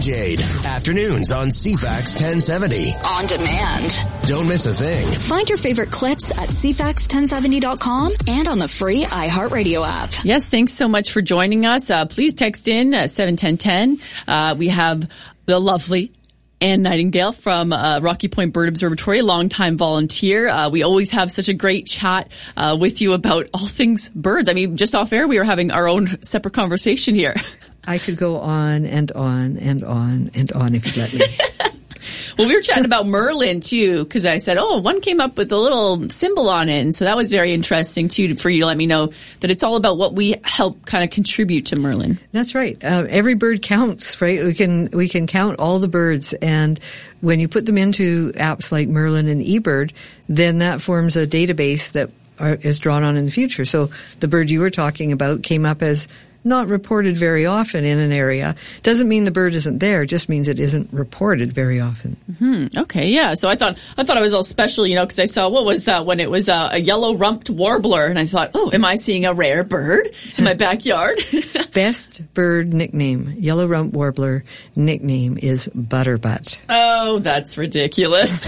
Jade. Afternoons on CFAX 1070. On demand. Don't miss a thing. Find your favorite clips at CFAX1070.com and on the free iHeartRadio app. Yes, thanks so much for joining us. Please text in 71010. We have the lovely Anne Nightingale from Rocky Point Bird Observatory, longtime volunteer. We always have such a great chat with you about all things birds. I mean, just off air, we were having our own separate conversation here. I could go on and on and on and on if you'd let me. Well, we were chatting about Merlin too, because I said, one came up with a little symbol on it. And so that was very interesting too, for you to let me know that it's all about what we help kind of contribute to Merlin. That's right. Every bird counts, right? We can count all the birds, and when you put them into apps like Merlin and eBird, then that forms a database that is drawn on in the future. So the bird you were talking about came up as not reported very often in an area. Doesn't mean the bird isn't there, just means it isn't reported very often. Mm-hmm. Okay, yeah. So I thought I was all special, because I saw, what was that, when it was a yellow-rumped warbler, and I thought, am I seeing a rare bird in my backyard? Best bird nickname, yellow-rumped warbler, nickname is Butterbutt. Oh, that's ridiculous.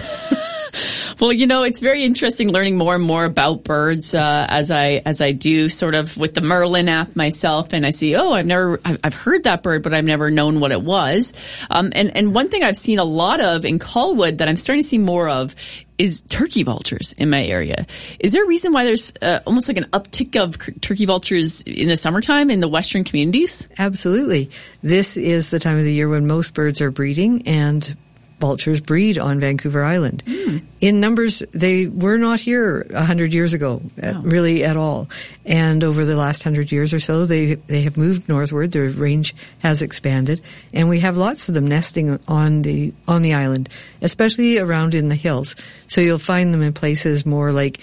Well, it's very interesting learning more and more about birds as I do sort of with the Merlin app myself, and I see, I've heard that bird, but I've never known what it was. And one thing I've seen a lot of in Colwood that I'm starting to see more of is turkey vultures in my area. Is there a reason why there's almost like an uptick of turkey vultures in the summertime in the western communities? Absolutely. This is the time of the year when most birds are breeding, and vultures breed on Vancouver Island. In numbers, they were not here 100 years ago, really at all. And over the last 100 years or so, they have moved northward. Their range has expanded, and we have lots of them nesting on the island, especially around in the hills. So you'll find them in places more like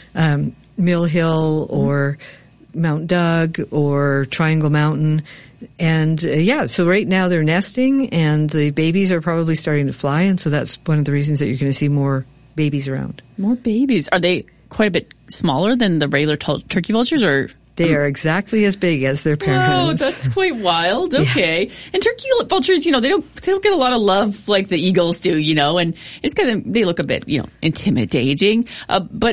Mill Hill or Mount Doug or Triangle Mountain. And so right now they're nesting, and the babies are probably starting to fly, and so that's one of the reasons that you're going to see more babies around. More babies. Are they quite a bit smaller than the regular turkey vultures, or? They are exactly as big as their parents. Oh, that's quite wild. Okay. Yeah. And turkey vultures, they don't get a lot of love like the eagles do, and it's they look a bit, intimidating. But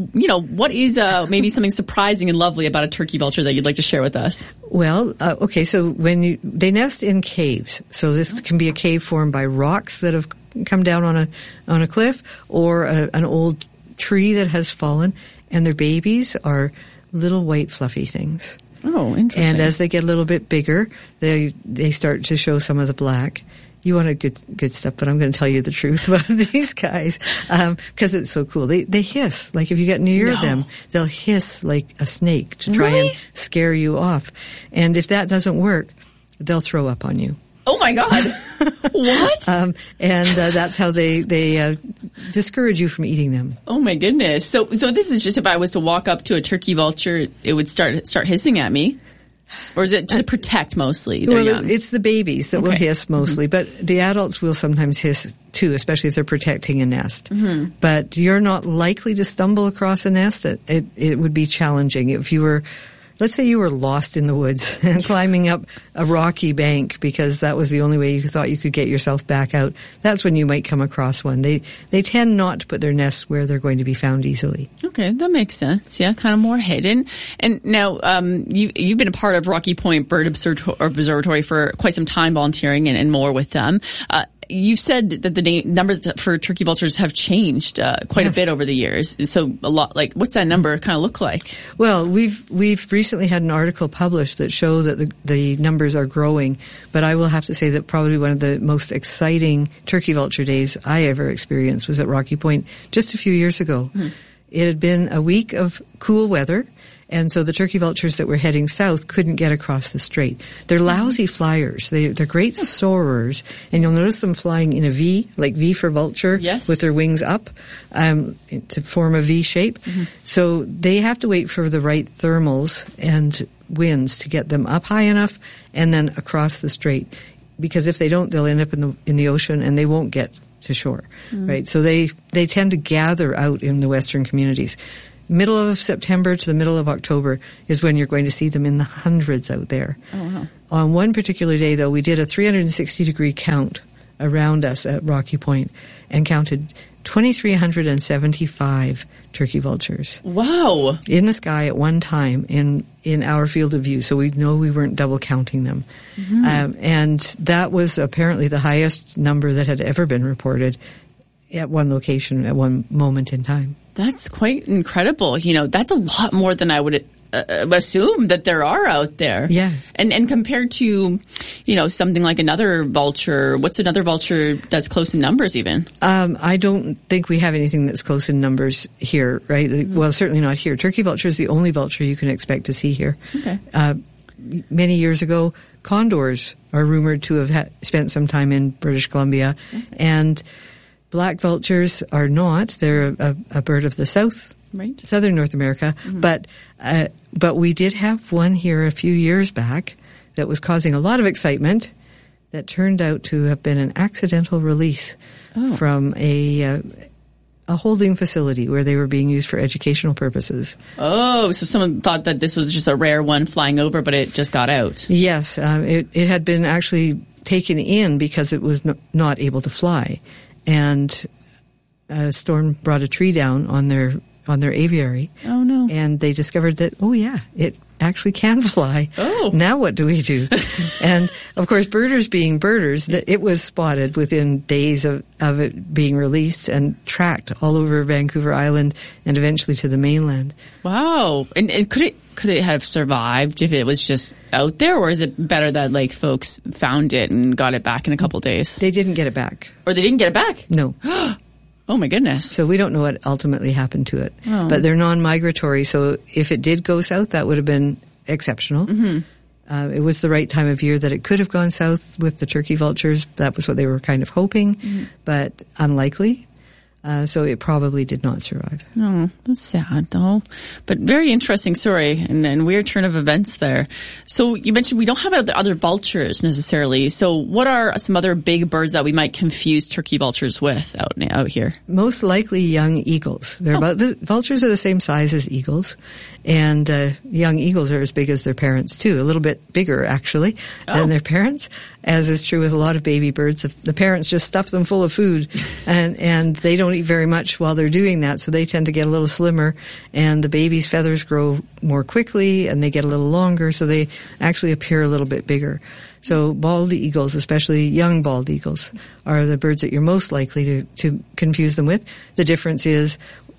what is, maybe something surprising and lovely about a turkey vulture that you'd like to share with us? Well, okay, so they nest in caves. So this can be a cave formed by rocks that have come down on a cliff, or an old tree that has fallen, and their babies are little white fluffy things. Oh, interesting. And as they get a little bit bigger, they start to show some of the black. You want a good stuff, but I'm going to tell you the truth about these guys, because it's so cool. They hiss. Like if you get near them, they'll hiss like a snake to try and scare you off. And if that doesn't work, they'll throw up on you. Oh my God. What? And that's how they discourage you from eating them. Oh my goodness. So this is just, if I was to walk up to a turkey vulture, it would start hissing at me? Or is it to protect mostly? Well, it's the babies that will hiss mostly, but the adults will sometimes hiss too, especially if they're protecting a nest. Mm-hmm. But you're not likely to stumble across a nest. It would be challenging if you were, let's say you were lost in the woods and climbing up a rocky bank because that was the only way you thought you could get yourself back out. That's when you might come across one. They tend not to put their nests where they're going to be found easily. Okay, that makes sense. Yeah, kind of more hidden. And now, you've been a part of Rocky Point Bird Observatory for quite some time, volunteering and more with them. You said that the numbers for turkey vultures have changed quite a bit over the years. So a lot, like, what's that number kind of look like? Well, we've recently had an article published that shows that the numbers are growing. But I will have to say that probably one of the most exciting turkey vulture days I ever experienced was at Rocky Point just a few years ago. Mm-hmm. It had been a week of cool weather. And so the turkey vultures that were heading south couldn't get across the strait. They're lousy flyers. They're great soarers. And you'll notice them flying in a V, like V for vulture, with their wings up, to form a V shape. Mm-hmm. So they have to wait for the right thermals and winds to get them up high enough and then across the strait. Because if they don't, they'll end up in the ocean and they won't get to shore, right? So they tend to gather out in the western communities. middle of September to the middle of October is when you're going to see them in the hundreds out there. Oh, wow. On one particular day, though, we did a 360-degree count around us at Rocky Point and counted 2,375 turkey vultures. Wow. In the sky at one time in our field of view, so we know we weren't double counting them. Mm-hmm. And that was apparently the highest number that had ever been reported at one location at one moment in time. That's quite incredible. That's a lot more than I would assume that there are out there. Yeah. And compared to, something like another vulture, what's another vulture that's close in numbers even? I don't think we have anything that's close in numbers here, right? Mm-hmm. Well, certainly not here. Turkey vulture is the only vulture you can expect to see here. Okay. Many years ago, condors are rumored to have spent some time in British Columbia, okay. And black vultures are not. They're a bird of the southern North America. Mm-hmm. But we did have one here a few years back that was causing a lot of excitement that turned out to have been an accidental release from a holding facility where they were being used for educational purposes. Oh, so someone thought that this was just a rare one flying over, but it just got out. Yes, it had been actually taken in because it was not able to fly. And a storm brought a tree down on their aviary. Oh, no. And they discovered that, it actually can fly. Oh. Now what do we do? And, of course, birders being birders, it was spotted within days of it being released and tracked all over Vancouver Island and eventually to the mainland. Wow. And could it have survived if it was just out there, or is it better that, folks found it and got it back in a couple days? They didn't get it back. Or they didn't get it back? No. Oh, my goodness. So we don't know what ultimately happened to it. Oh. But they're non-migratory, so if it did go south, that would have been exceptional. Mm-hmm. It was the right time of year that it could have gone south with the turkey vultures. That was what they were kind of hoping, but unlikely. So it probably did not survive. Oh, that's sad, though. But very interesting story and weird turn of events there. So you mentioned we don't have other vultures necessarily. So what are some other big birds that we might confuse turkey vultures with out here? Most likely young eagles. Vultures are the same size as eagles. And young eagles are as big as their parents, too. A little bit bigger, actually, than their parents, as is true with a lot of baby birds. The parents just stuff them full of food, and they don't eat very much while they're doing that, so they tend to get a little slimmer, and the baby's feathers grow more quickly, and they get a little longer, so they actually appear a little bit bigger. So bald eagles, especially young bald eagles, are the birds that you're most likely to confuse them with. The difference is,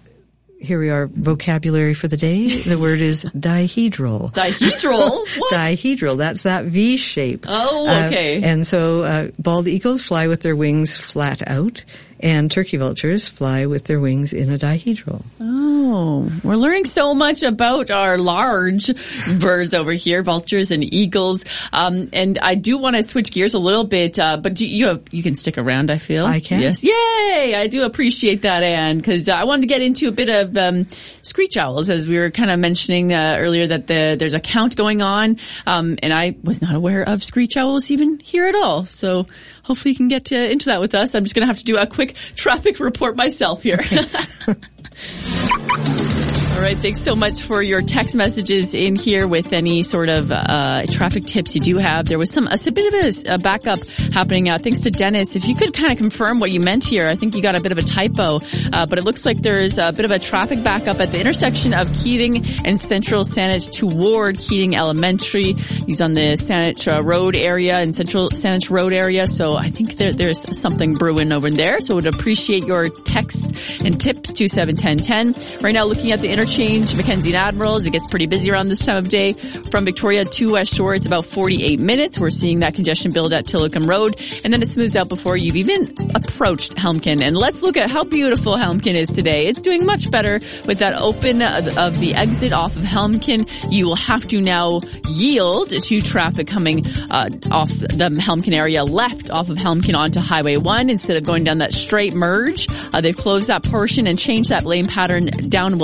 here we are, vocabulary for the day. The word is dihedral. Dihedral? What? Dihedral. That's that V shape. Oh, okay. And so bald eagles fly with their wings flat out, and turkey vultures fly with their wings in a dihedral. Oh, we're learning so much about our large birds over here, vultures and eagles. And I do want to switch gears a little bit, but you can stick around, I feel. I can. Yes. Yay! I do appreciate that, Anne, because I wanted to get into a bit of screech owls, as we were kind of mentioning earlier that there's a count going on, and I was not aware of screech owls even here at all. So hopefully you can get into that with us. I'm just going to have to do a quick traffic report myself here. All right. Thanks so much for your text messages in here with any sort of traffic tips you do have. There was a bit of a backup happening. Thanks to Dennis. If you could kind of confirm what you meant here, I think you got a bit of a typo, but it looks like there's a bit of a traffic backup at the intersection of Keating and Central Saanich toward Keating Elementary. He's on the Saanich Road area and Central Saanich Road area, so I think there's something brewing over there. So would appreciate your texts and tips to 71010. Right now, looking at the interchange, Mackenzie and Admirals, it gets pretty busy around this time of day. From Victoria to West Shore, it's about 48 minutes. We're seeing that congestion build at Tillicum Road, and then it smooths out before you've even approached Helmkin. And let's look at how beautiful Helmkin is today. It's doing much better with that open of the exit off of Helmkin. You will have to now yield to traffic coming off the Helmkin area left off of Helmkin onto Highway 1 instead of going down that straight merge. They've closed that portion and changed that lane pattern down Wilkinson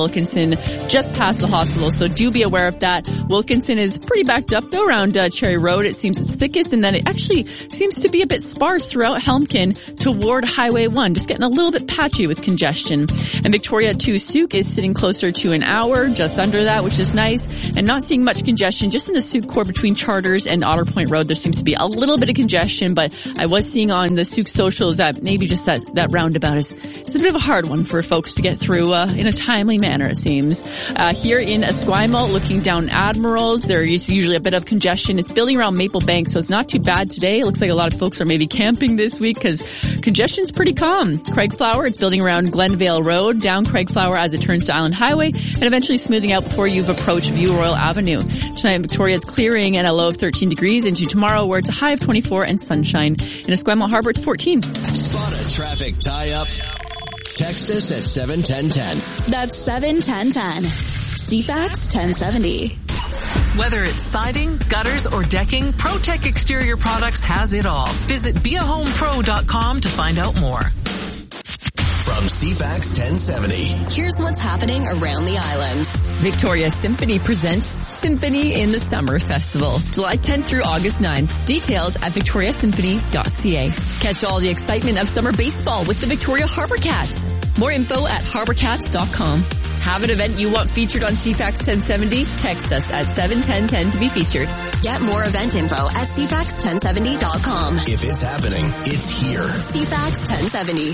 Wilkinson, just past the hospital. So do be aware of that. Wilkinson is pretty backed up though around Cherry Road. It seems it's thickest, and then it actually seems to be a bit sparse throughout Helmkin toward Highway 1. Just getting a little bit patchy with congestion. And Victoria to Souk is sitting closer to an hour, just under that, which is nice. And not seeing much congestion just in the Souk core between Charters and Otter Point Road. There seems to be a little bit of congestion, but I was seeing on the Souk socials that maybe just that roundabout is a bit of a hard one for folks to get through in a timely manner, it seems. Here in Esquimalt, looking down Admirals, there is usually a bit of congestion. It's building around Maple Bank, so it's not too bad today. It looks like a lot of folks are maybe camping this week because congestion's pretty calm. Craigflower, it's building around Glenvale Road, down Craigflower as it turns to Island Highway, and eventually smoothing out before you've approached View Royal Avenue. Tonight in Victoria, it's clearing and a low of 13 degrees into tomorrow where it's a high of 24 and sunshine. In Esquimalt Harbor, it's 14. Spot a traffic tie-up. Text us at 71010. That's 71010. CFAX 1070. Whether it's siding, gutters, or decking, ProTech Exterior Products has it all. Visit beahomepro.com to find out more. From CFAX 1070. Here's what's happening around the island. Victoria Symphony presents Symphony in the Summer Festival, July 10th through August 9th. Details at victoriasymphony.ca. Catch all the excitement of summer baseball with the Victoria Harbour Cats. More info at harbourcats.com. Have an event you want featured on CFAX 1070? Text us at 71010 to be featured. Get more event info at cfax1070.com. If it's happening, it's here. CFAX 1070.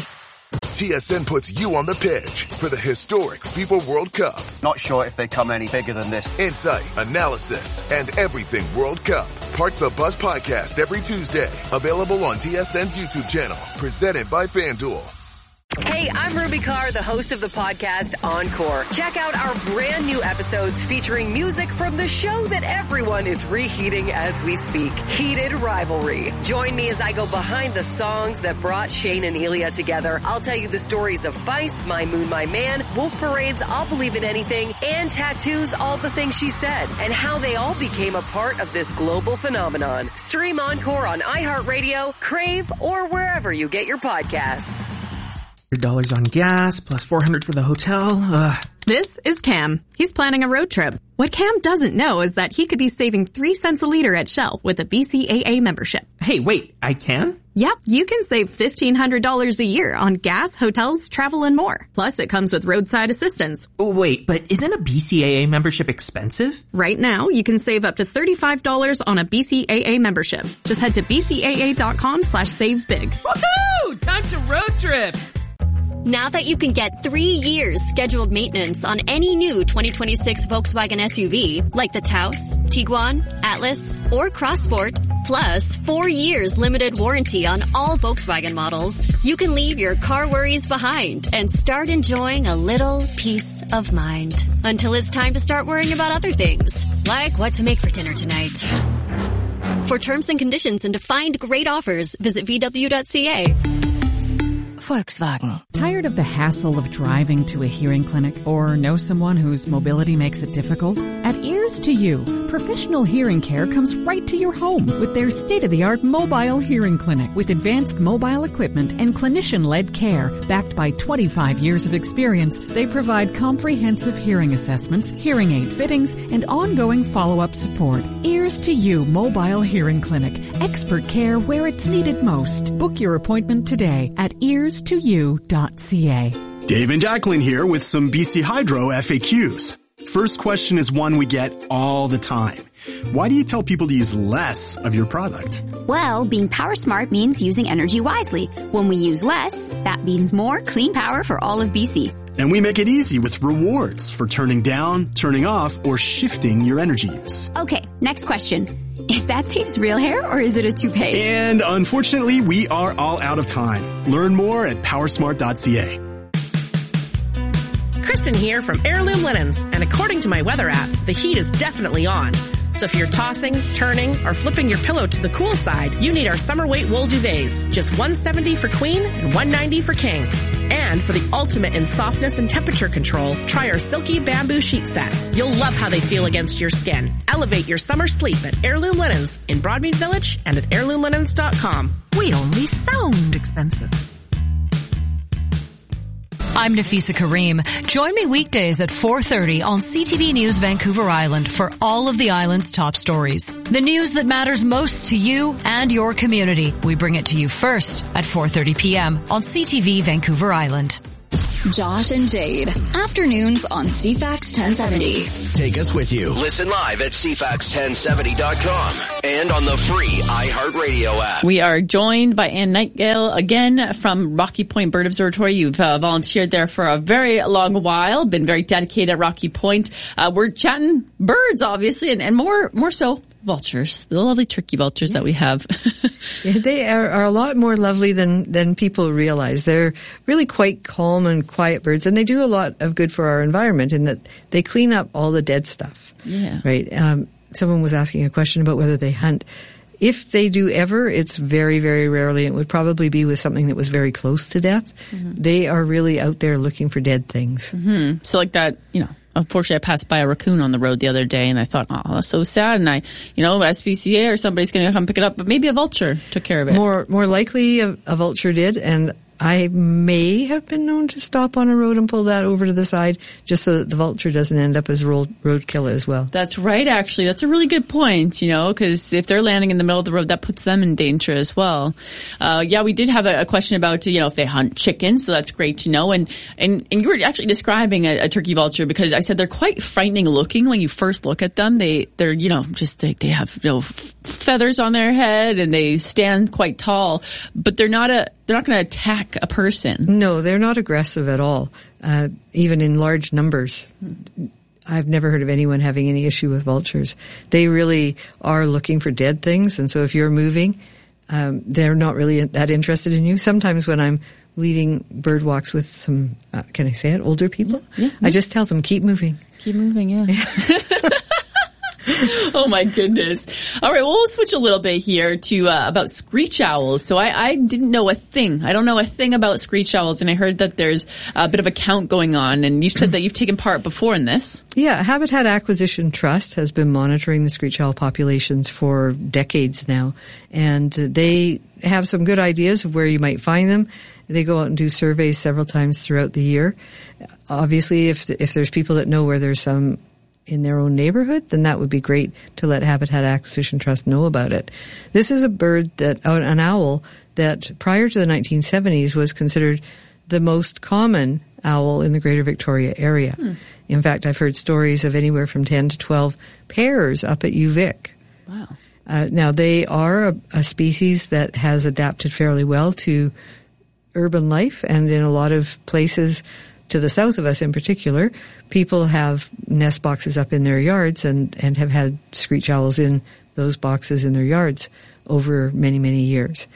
TSN puts you on the pitch for the historic FIFA World Cup. Not sure if they come any bigger than this. Insight, analysis, and everything World Cup. Park the Bus podcast every Tuesday. Available on TSN's YouTube channel. Presented by FanDuel. Hey, I'm Ruby Carr, the host of the podcast Encore. Check out our brand new episodes featuring music from the show that everyone is reheating as we speak, Heated Rivalry. Join me as I go behind the songs that brought Shane and Elia together. I'll tell you the stories of Vice, My Moon, My Man, Wolf Parade's I'll Believe in Anything, and Tattoo's All the Things She Said, and how they all became a part of this global phenomenon. Stream Encore on iHeartRadio, Crave, or wherever you get your podcasts. $100 on gas, plus $400 for the hotel. This is Cam. He's planning a road trip. What Cam doesn't know is that he could be saving 3 cents a liter at Shell with a BCAA membership. Hey, wait, I can? Yep, you can save $1,500 a year on gas, hotels, travel, and more. Plus, it comes with roadside assistance. Oh, wait, but isn't a BCAA membership expensive? Right now, you can save up to $35 on a BCAA membership. Just head to bcaa.com/savebig. Woohoo! Time to road trip! Now that you can get 3 years scheduled maintenance on any new 2026 Volkswagen SUV, like the Taos, Tiguan, Atlas, or Crossport, plus 4 years limited warranty on all Volkswagen models, you can leave your car worries behind and start enjoying a little peace of mind. Until it's time to start worrying about other things, like what to make for dinner tonight. For terms and conditions and to find great offers, visit VW.ca. Volkswagen. Tired of the hassle of driving to a hearing clinic or know someone whose mobility makes it difficult? At Ears to You, professional hearing care comes right to your home with their state-of-the-art mobile hearing clinic with advanced mobile equipment and clinician-led care. Backed by 25 years of experience, they provide comprehensive hearing assessments, hearing aid fittings, and ongoing follow-up support. Ears to You Mobile Hearing Clinic. Expert care where it's needed most. Book your appointment today at ears2u.ca. Dave and Jacqueline here with some BC Hydro FAQs. First question is one we get all the time. Why do you tell people to use less of your product? Well, being power smart means using energy wisely. When we use less, that means more clean power for all of BC. And we make it easy with rewards for turning down, turning off, or shifting your energy use. Okay, next question. Is that Dave's real hair or is it a toupee? And unfortunately, we are all out of time. Learn more at powersmart.ca. Kristen here from Heirloom Linens, and according to my weather app, the heat is definitely on. So if you're tossing, turning, or flipping your pillow to the cool side, you need our summer weight wool duvets. Just $170 for queen and $190 for king. And for the ultimate in softness and temperature control, try our silky bamboo sheet sets. You'll love how they feel against your skin. Elevate your summer sleep at Heirloom Linens in Broadmead Village and at heirloomlinens.com. We only sound expensive. I'm Nafisa Kareem. Join me weekdays at 4:30 on CTV News Vancouver Island for all of the island's top stories. The news that matters most to you and your community. We bring it to you first at 4:30 p.m. on CTV Vancouver Island. Josh and Jade. Afternoons on CFAX 1070. Take us with you. Listen live at CFAX1070.com and on the free iHeartRadio app. We are joined by Ann Nightingale again from Rocky Point Bird Observatory. You've volunteered there for a very long while, been very dedicated at Rocky Point. We're chatting birds, obviously, and more so vultures, the lovely turkey vultures that we have. Yeah, they are a lot more lovely than people realize. They're really quite calm and quiet birds, and they do a lot of good for our environment in that they clean up all the dead stuff. Yeah. Right. Someone was asking a question about whether they hunt. If they do ever, it's very, very rarely. It would probably be with something that was very close to death. Mm-hmm. They are really out there looking for dead things. Mm-hmm. So like that, unfortunately, I passed by a raccoon on the road the other day, and I thought, oh, that's so sad. And SPCA or somebody's going to come pick it up, but maybe a vulture took care of it. More likely a vulture did, and I may have been known to stop on a road and pull that over to the side just so that the vulture doesn't end up as roadkill as well. That's right, actually. That's a really good point, because if they're landing in the middle of the road, that puts them in danger as well. We did have a question about, if they hunt chickens, so that's great to know. And you were actually describing a turkey vulture because I said they're quite frightening looking when you first look at them. They're they have feathers on their head and they stand quite tall, but they're not going to attack a person. No, they're not aggressive at all, even in large numbers. I've never heard of anyone having any issue with vultures. They really are looking for dead things, and so if you're moving, they're not really that interested in you. Sometimes when I'm leading bird walks with some, can I say it, older people, I just tell them, keep moving. Keep moving, yeah. Oh my goodness. All right, well, we'll switch a little bit here to about screech owls. So I didn't know a thing. I don't know a thing about screech owls, and I heard that there's a bit of a count going on, and you said that you've taken part before in this. Yeah, Habitat Acquisition Trust has been monitoring the screech owl populations for decades now, and they have some good ideas of where you might find them. They go out and do surveys several times throughout the year. Obviously, if there's people that know where there's some in their own neighborhood, then that would be great to let Habitat Acquisition Trust know about it. This is a bird an owl that prior to the 1970s was considered the most common owl in the Greater Victoria area. In fact, I've heard stories of anywhere from 10 to 12 pairs up at UVic. Wow. Now, they are a species that has adapted fairly well to urban life, and in a lot of places to the south of us in particular, people have nest boxes up in their yards and have had screech owls in those boxes in their yards over many, many years.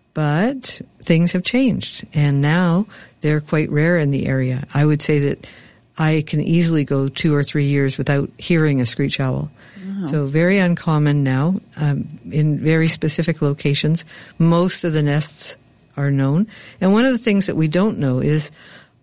But things have changed, and now they're quite rare in the area. I would say that I can easily go 2 or 3 years without hearing a screech owl. Wow. So very uncommon now, in very specific locations. Most of the nests are known. And one of the things that we don't know is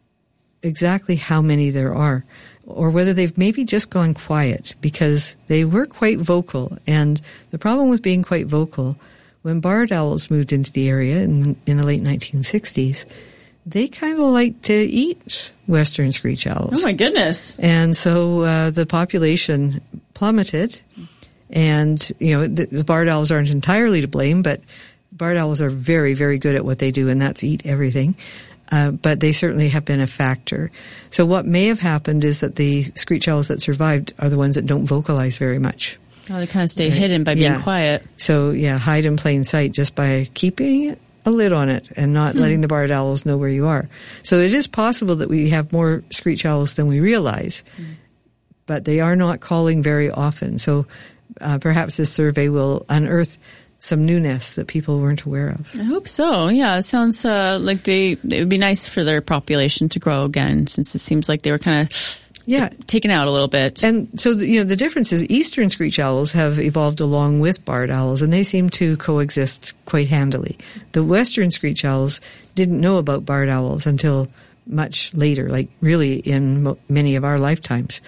exactly how many there are, or whether they've maybe just gone quiet, because they were quite vocal. And the problem with being quite vocal, when barred owls moved into the area in the late 1960s, they kind of liked to eat western screech owls. Oh my goodness. And so the population plummeted, and the barred owls aren't entirely to blame, but barred owls are very, very good at what they do, and that's eat everything. But they certainly have been a factor. So what may have happened is that the screech owls that survived are the ones that don't vocalize very much. Oh, they kind of stay hidden by being quiet. So, hide in plain sight just by keeping a lid on it and not letting the barred owls know where you are. So it is possible that we have more screech owls than we realize, but they are not calling very often. So perhaps this survey will unearth some new nests that people weren't aware of. I hope so. Yeah, it sounds like it would be nice for their population to grow again, since it seems like they were kind of taken out a little bit. And so, the difference is eastern screech owls have evolved along with barred owls, and they seem to coexist quite handily. The western screech owls didn't know about barred owls until much later, like really in many of our lifetimes.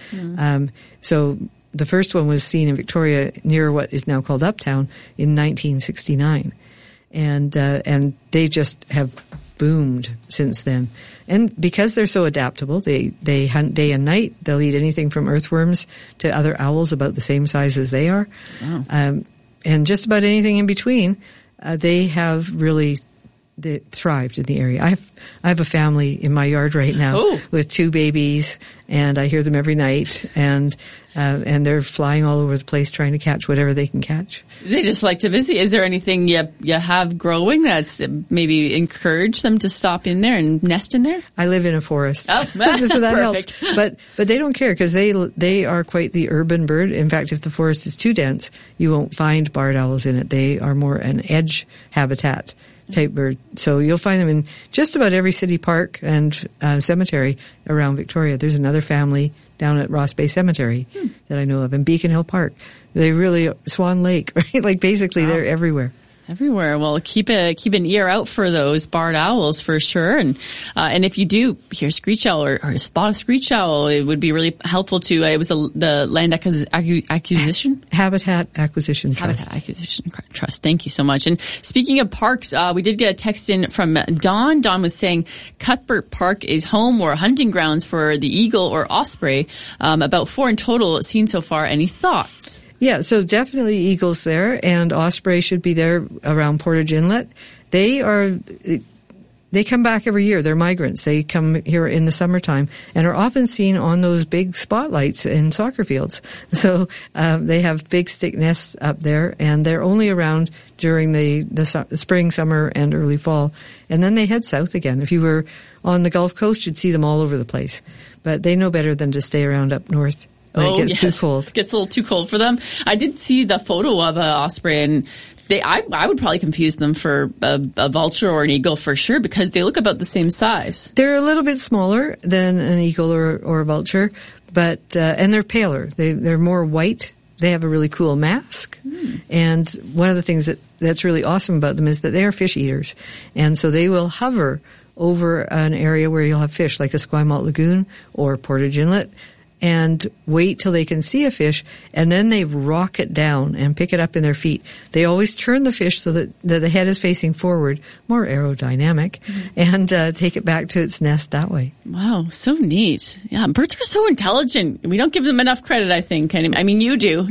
So the first one was seen in Victoria near what is now called Uptown in 1969. And they just have boomed since then. And because they're so adaptable, they hunt day and night. They'll eat anything from earthworms to other owls about the same size as they are. Wow. And just about anything in between. They have really thrived in the area. I have a family in my yard right now with 2 babies, and I hear them every night, and they're flying all over the place trying to catch whatever they can catch. They just like to visit. Is there anything you have growing that's maybe encouraged them to stop in there and nest in there? I live in a forest, so that Perfect. helps. But they don't care because they are quite the urban bird. In fact, if the forest is too dense, you won't find barred owls in it. They are more an edge habitat type bird. So you'll find them in just about every city park and cemetery around Victoria. There's another family down at Ross Bay Cemetery that I know of, in Beacon Hill Park. They really, Swan Lake, right? Like basically they're everywhere. Everywhere. Well, keep an ear out for those barred owls for sure. And if you do hear a screech owl or spot a screech owl, it would be really helpful to, it was the Land Acquisition? Habitat Acquisition Trust. Habitat Acquisition Trust. Thank you so much. And speaking of parks, we did get a text in from Dawn. Dawn was saying Cuthbert Park is home or hunting grounds for the eagle or osprey. About 4 in total seen so far. Any thoughts? Yeah, so definitely eagles there, and osprey should be there around Portage Inlet. They come back every year. They're migrants. They come here in the summertime and are often seen on those big spotlights in soccer fields. So they have big stick nests up there, and they're only around during the spring, summer, and early fall. And then they head south again. If you were on the Gulf Coast, you'd see them all over the place. But they know better than to stay around up north. When it gets too cold. It gets a little too cold for them. I did see the photo of an osprey, and I would probably confuse them for a vulture or an eagle for sure, because they look about the same size. They're a little bit smaller than an eagle or a vulture, but and they're paler. They're more white. They have a really cool mask. And one of the things that's really awesome about them is that they are fish eaters. And so they will hover over an area where you'll have fish, like a Esquimalt Lagoon or Portage Inlet, and wait till they can see a fish, and then they rocket down and pick it up in their feet. They always turn the fish so that the head is facing forward, more aerodynamic, and take it back to its nest that way. Wow, so neat. Yeah, birds are so intelligent. We don't give them enough credit, I think. I mean, you do.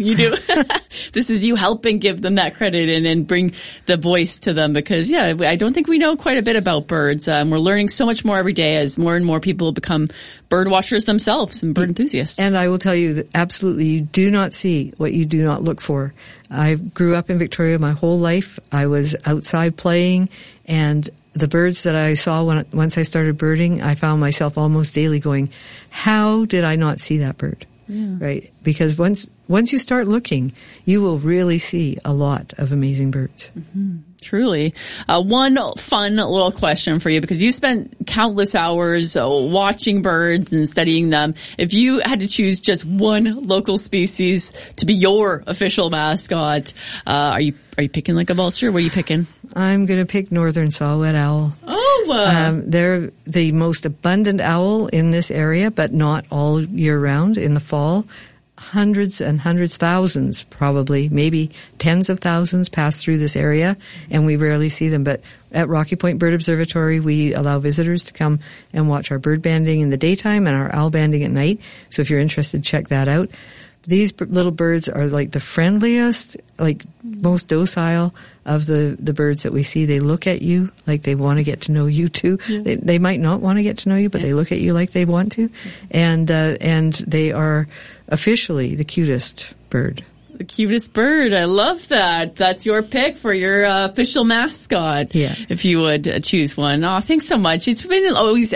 This is you helping give them that credit and bring the voice to them, because, yeah, I don't think we know quite a bit about birds. We're learning so much more every day as more and more people become bird watchers themselves and bird enthusiasts. And I will tell you that absolutely you do not see what you do not look for. I grew up in Victoria my whole life. I was outside playing, and the birds that I saw once I started birding, I found myself almost daily going, how did I not see that bird? Yeah. Right? Because once you start looking, you will really see a lot of amazing birds. Mm-hmm. Truly. One fun little question for you, because you spent countless hours watching birds and studying them. If you had to choose just one local species to be your official mascot, are you picking like a vulture? What are you picking? I'm going to pick northern saw-whet owl. Oh! They're the most abundant owl in this area, but not all year round. In the fall, hundreds and hundreds, thousands probably, maybe tens of thousands pass through this area, and we rarely see them. But at Rocky Point Bird Observatory, we allow visitors to come and watch our bird banding in the daytime and our owl banding at night. So if you're interested, check that out. These little birds are like the friendliest, like most docile of the birds that we see. They look at you like they want to get to know you too. Yeah. They might not want to get to know you, but they look at you like they want to. And they are officially the cutest bird. The cutest bird. I love that. That's your pick for your official mascot. Yeah. If you would choose one. Oh, thanks so much. It's been always,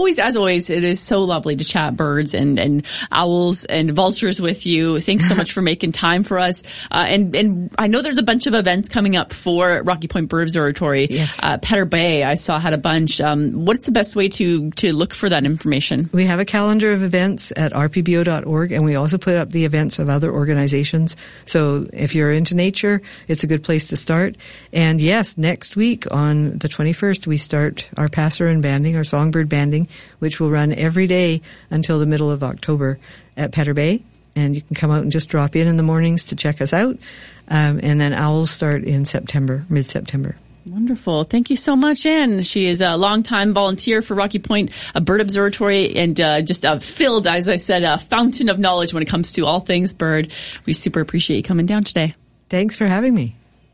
it is so lovely to chat birds and owls and vultures with you. Thanks so much for making time for us. And I know there's a bunch of events coming up for Rocky Point Bird Observatory. Yes. Petter Bay, I saw had a bunch. What's the best way to look for that information? We have a calendar of events at rpbo.org, and we also put up the events of other organizations. So if you're into nature, it's a good place to start. And yes, next week on the 21st, we start our passerine banding, our songbird banding, which will run every day until the middle of October at Petter Bay. And you can come out and just drop in the mornings to check us out. And then owls start in September, mid-September. Wonderful. Thank you so much, Anne. She is a longtime volunteer for Rocky Point Bird Observatory and just filled, as I said, a fountain of knowledge when it comes to all things bird. We super appreciate you coming down today. Thanks for having me.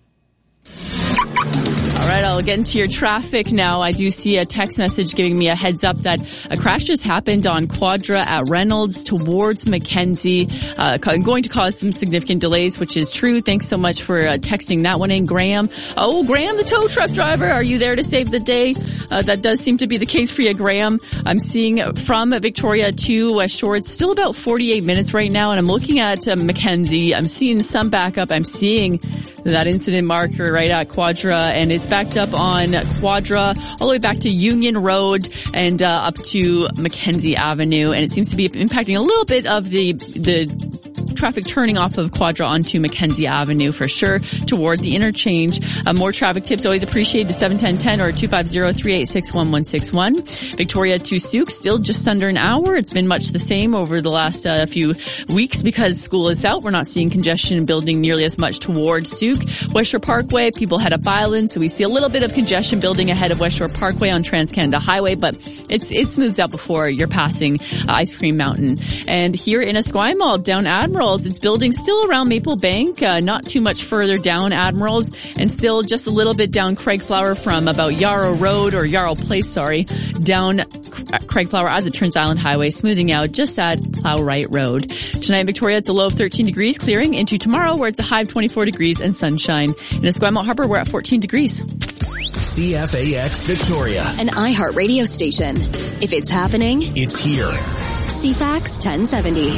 All right, I'll get into your traffic now. I do see a text message giving me a heads up that a crash just happened on Quadra at Reynolds towards Mackenzie, going to cause some significant delays, which is true. Thanks so much for texting that one in, Graham. Oh, Graham, the tow truck driver, are you there to save the day? That does seem to be the case for you, Graham. I'm seeing from Victoria to West Shore, it's still about 48 minutes right now, and I'm looking at Mackenzie. I'm seeing some backup. I'm seeing that incident marker right at Quadra, and it's backed up on Quadra all the way back to Union Road and up to Mackenzie Avenue, and it seems to be impacting a little bit of the traffic turning off of Quadra onto Mackenzie Avenue for sure toward the interchange. More traffic tips always appreciated to 71010 or 250-386-1161. Victoria to Sooke, still just under an hour. It's been much the same over the last few weeks because school is out. We're not seeing congestion building nearly as much toward Sooke. West Shore Parkway, people head up Island, so we see a little bit of congestion building ahead of West Shore Parkway on Trans-Canada Highway, but it smooths out before you're passing Ice Cream Mountain. And here in Esquimalt, down Admirals, it's building still around Maple Bank, not too much further down Admirals, and still just a little bit down Craigflower from about Yarrow Road, or Yarrow Place, down Craigflower as it turns Island Highway, smoothing out just at Plowright Road. Tonight in Victoria, it's a low of 13 degrees, clearing into tomorrow where it's a high of 24 degrees and sunshine. In Esquimalt Harbour, we're at 14 degrees. CFAX Victoria, an iHeart radio station. If it's happening, it's here. CFAX 1070.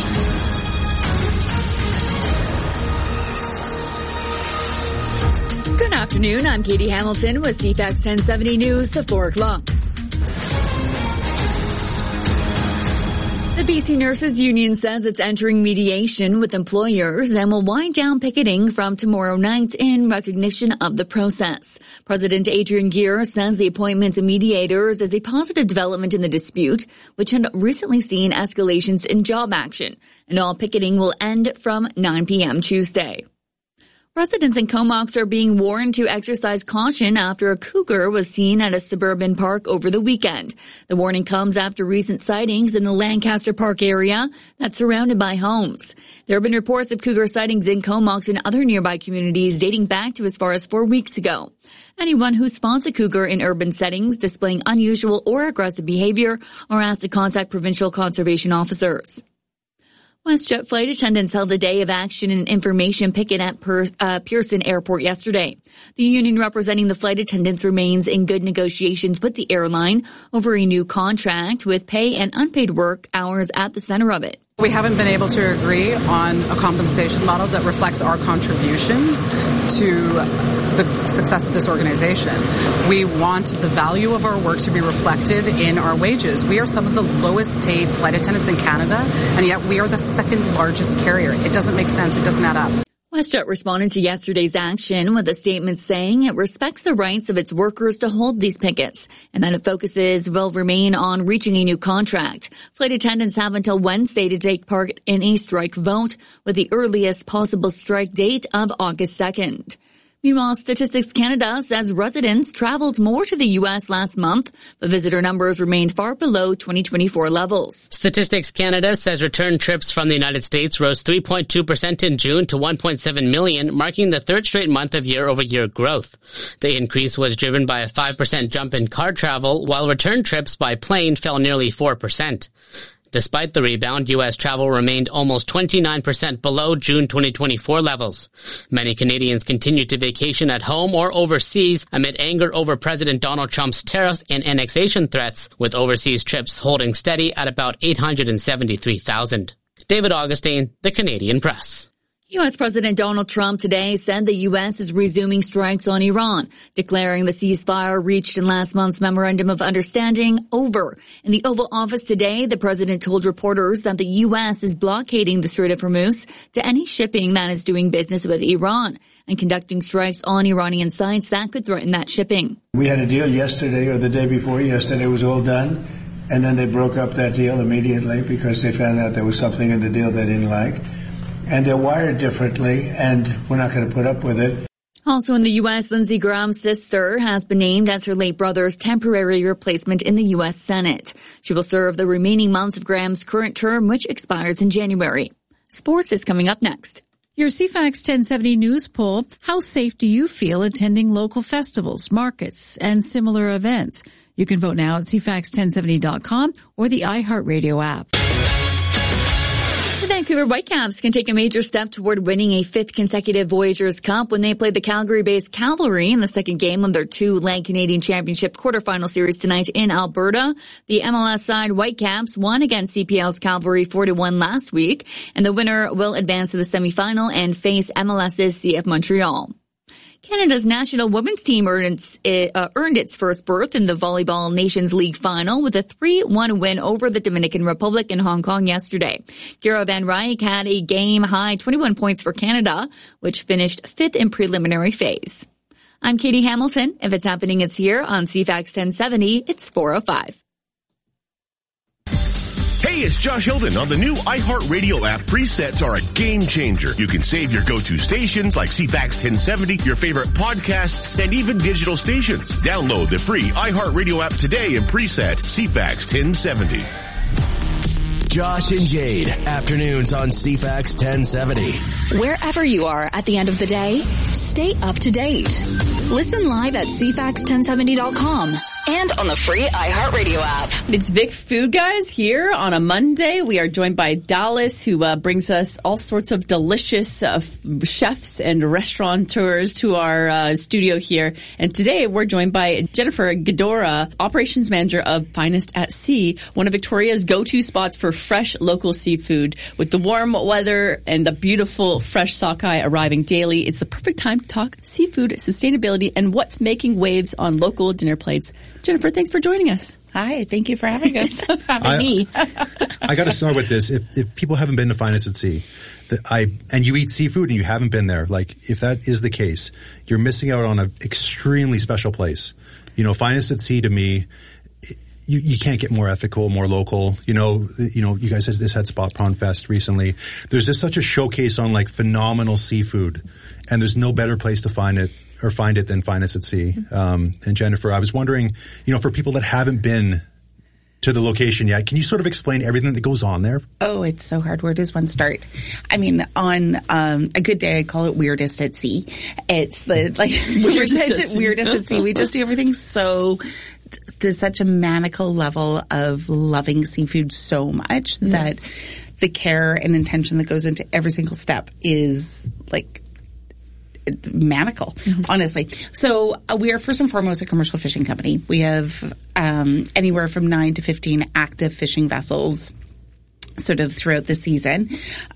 Good afternoon. I'm Katie Hamilton with CFAX 1070 News at 4 o'clock. The BC Nurses Union says it's entering mediation with employers and will wind down picketing from tomorrow night in recognition of the process. President Adrian Gear says the appointment of mediators is a positive development in the dispute, which had recently seen escalations in job action, and all picketing will end from 9 p.m. Tuesday. Residents in Comox are being warned to exercise caution after a cougar was seen at a suburban park over the weekend. The warning comes after recent sightings in the Lancaster Park area that's surrounded by homes. There have been reports of cougar sightings in Comox and other nearby communities dating back to as far as 4 weeks ago. Anyone who spots a cougar in urban settings displaying unusual or aggressive behavior are asked to contact provincial conservation officers. WestJet flight attendants held a day of action and information picket at Pearson Airport yesterday. The union representing the flight attendants remains in good negotiations with the airline over a new contract with pay and unpaid work hours at the center of it. We haven't been able to agree on a compensation model that reflects our contributions to the success of this organization. We want the value of our work to be reflected in our wages. We are some of the lowest paid flight attendants in Canada, and yet we are the second largest carrier. It doesn't make sense. It doesn't add up. WestJet responded to yesterday's action with a statement saying it respects the rights of its workers to hold these pickets and that it will remain on reaching a new contract. Flight attendants have until Wednesday to take part in a strike vote with the earliest possible strike date of August 2nd. Meanwhile, Statistics Canada says residents traveled more to the U.S. last month, but visitor numbers remained far below 2024 levels. Statistics Canada says return trips from the United States rose 3.2% in June to 1.7 million, marking the third straight month of year-over-year growth. The increase was driven by a 5% jump in car travel, while return trips by plane fell nearly 4%. Despite the rebound, U.S. travel remained almost 29% below June 2024 levels. Many Canadians continue to vacation at home or overseas amid anger over President Donald Trump's tariffs and annexation threats, with overseas trips holding steady at about 873,000. David Augustine, The Canadian Press. U.S. President Donald Trump today said the U.S. is resuming strikes on Iran, declaring the ceasefire reached in last month's Memorandum of Understanding over. In the Oval Office today, the president told reporters that the U.S. is blockading the Strait of Hormuz to any shipping that is doing business with Iran and conducting strikes on Iranian sites that could threaten that shipping. We had a deal yesterday or the day before yesterday was all done, and then they broke up that deal immediately because they found out there was something in the deal they didn't like. And they're wired differently, and we're not going to put up with it. Also in the U.S., Lindsey Graham's sister has been named as her late brother's temporary replacement in the U.S. Senate. She will serve the remaining months of Graham's current term, which expires in January. Sports is coming up next. Your CFAX 1070 News poll, how safe do you feel attending local festivals, markets, and similar events? You can vote now at CFAX1070.com or the iHeartRadio app. The Vancouver Whitecaps can take a major step toward winning a 5th consecutive Voyageurs Cup when they play the Calgary-based Cavalry in the second game of their 2-leg Canadian Championship quarterfinal series tonight in Alberta. The MLS side Whitecaps won against CPL's Cavalry 4-1 last week, and the winner will advance to the semifinal and face MLS's CF Montreal. Canada's national women's team earned its first berth in the Volleyball Nations League final with a 3-1 win over the Dominican Republic in Hong Kong yesterday. Kira Van Ryk had a game-high 21 points for Canada, which finished 5th in preliminary phase. I'm Katie Hamilton. If it's happening, it's here on CFAX 1070. It's 4:05. Hey, it's Josh Hilden. On the new iHeartRadio app, presets are a game changer. You can save your go-to stations like CFAX 1070, your favorite podcasts, and even digital stations. Download the free iHeartRadio app today and preset CFAX 1070. Josh and Jade, afternoons on CFAX 1070. Wherever you are at the end of the day, stay up to date. Listen live at CFAX1070.com and on the free iHeartRadio app. It's Vic Food Guys here on a Monday. We are joined by Dallas, who brings us all sorts of delicious chefs and restaurateurs to our studio here. And today we're joined by Jennifer Ghidorah, Operations Manager of Finest at Sea, one of Victoria's go-to spots for fresh local seafood. With the warm weather and the beautiful fresh sockeye arriving daily, it's the perfect time to talk seafood, sustainability, and what's making waves on local dinner plates. Jennifer, thanks for joining us. Hi, thank you for having us. Me. I got to start with this. If people haven't been to Finest at Sea, and you eat seafood and you haven't been there, like if that is the case, you're missing out on an extremely special place. You know, Finest at Sea to me, you can't get more ethical, more local. You know, you guys just had Spot Prawn Fest recently. There's just such a showcase on like phenomenal seafood, and there's no better place to find it than Finest at Sea. And Jennifer, I was wondering, for people that haven't been to the location yet, can you sort of explain everything that goes on there? Oh, it's so hard. Where does one start? I mean, on a good day, I call it Weirdest at Sea. It's the weirdest at sea. We just do everything to such a maniacal level of loving seafood so much that the care and intention that goes into every single step is like maniacal, honestly. So we are first and foremost a commercial fishing company. We have anywhere from 9 to 15 active fishing vessels sort of throughout the season.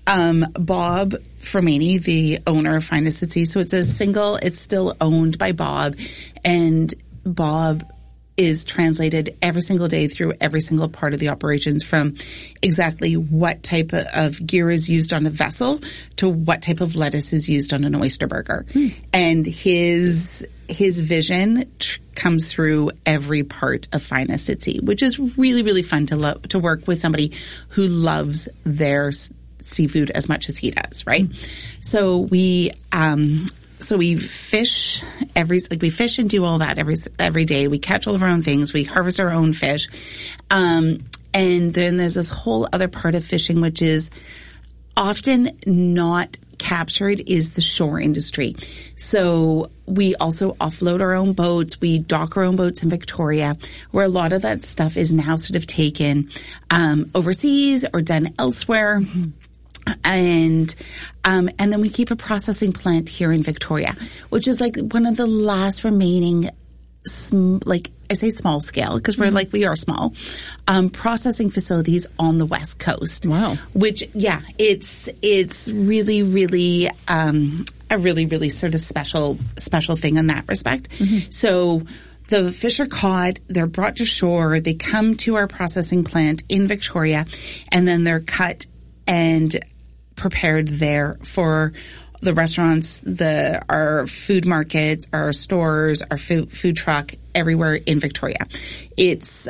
Bob Fermani, the owner of Finest at Sea, so it's still owned by Bob, and Bob is translated every single day through every single part of the operations, from exactly what type of gear is used on a vessel to what type of lettuce is used on an oyster burger. And his vision comes through every part of Finest at Sea, which is really, really fun to work with somebody who loves their seafood as much as he does, right? So we fish we fish and do all that every day. We catch all of our own things. We harvest our own fish. And then there's this whole other part of fishing, which is often not captured, is the shore industry. So we also offload our own boats. We dock our own boats in Victoria, where a lot of that stuff is now sort of taken overseas or done elsewhere. And then we keep a processing plant here in Victoria, which is like one of the last remaining, I say small scale because we are small, processing facilities on the West Coast. Wow. Which, it's really, really, a really, really sort of special thing in that respect. So the fish are caught, they're brought to shore, they come to our processing plant in Victoria, and then they're cut and prepared there for the restaurants, our food markets, our stores, our food truck, everywhere in Victoria. It's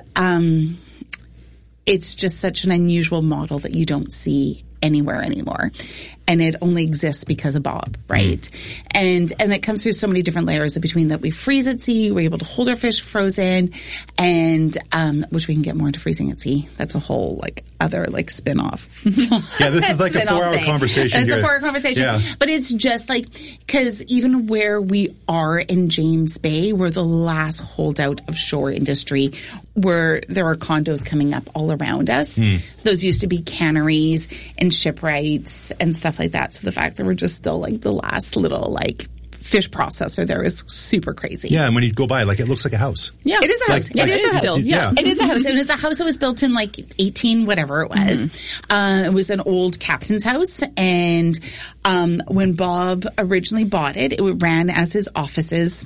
just such an unusual model that you don't see anywhere anymore. and it only exists because of Bob, right? And it comes through so many different layers between that we freeze at sea, we're able to hold our fish frozen, and which we can get more into freezing at sea. That's a whole other spin-off. Yeah, this is like a 4-hour conversation. It's a 4-hour conversation. Yeah. But it's just because even where we are in James Bay, we're the last holdout of shore industry where there are condos coming up all around us. Those used to be canneries and shipwrights and stuff like that. So the fact that we're just still the last little fish processor there is super crazy. Yeah, and when you go by, it looks like a house. Yeah, it is a house. It is a house. Yeah. It is a house. It was a house that was built in 18 whatever it was. It was an old captain's house, and when Bob originally bought it, it ran as his offices